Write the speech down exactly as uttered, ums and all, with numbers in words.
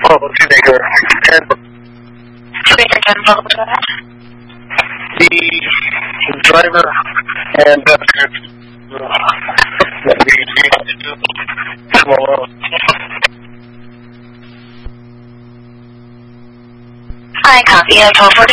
Oh, two acre ten. Two acre ten. Go ahead. The driver and uh, that we need to do tomorrow. I copy. Uh, twelve forty.